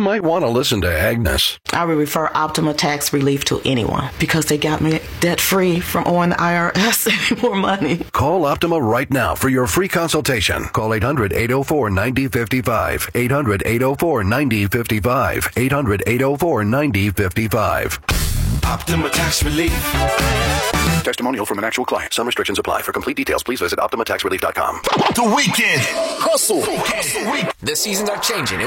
might want to listen to Agnes. I would refer Optima Tax Relief to anyone because they got me debt-free from owing the IRS any more money. Call Optima right now for your free consultation. Call 800-804-9055. 800-804-9055. 800-804-9055. Optima Tax Relief. Testimonial from an actual client. Some restrictions apply. For complete details, please visit OptimaTaxRelief.com. The Weekend. Hustle. These seasons are changing.